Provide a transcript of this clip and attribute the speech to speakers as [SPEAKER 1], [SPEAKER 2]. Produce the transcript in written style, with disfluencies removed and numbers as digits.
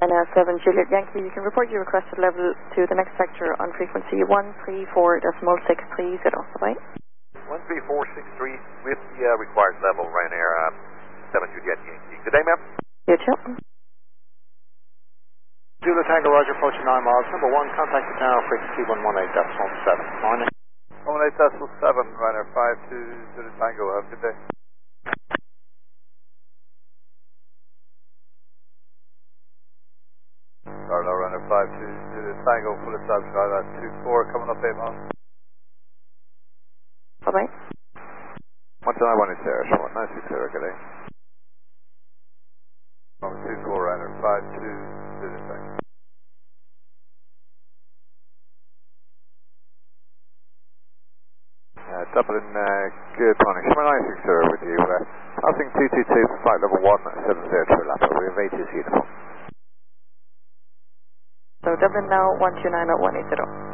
[SPEAKER 1] And 7 Juliet Yankee, you can report your requested level to the next sector on frequency 134.630. Bye-bye.
[SPEAKER 2] 13463 with the required level, Ryanair 7 Juliet Yankee. Good day, ma'am.
[SPEAKER 1] You too.
[SPEAKER 3] Juliet Tango, Roger, approaching 9 miles. Number 1, contact the town, frequency 118.7. Morning.
[SPEAKER 2] 118.7, Ryanair 52 Juliet Tango. Have a good day. Carlo, Ryanair 52 Juliet Tango, full establishment, Ryanair 24, coming up 8 miles.
[SPEAKER 1] Bye-bye.
[SPEAKER 2] What's the I wanted to say? Short, nice to say, good day. 24, Ryanair 52 Juliet Tango. Dublin, good morning. Shimmer 960 with you. Passing 222 for flight level 170 to Lapa. We have ATC uniform.
[SPEAKER 1] So Dublin now 129.180.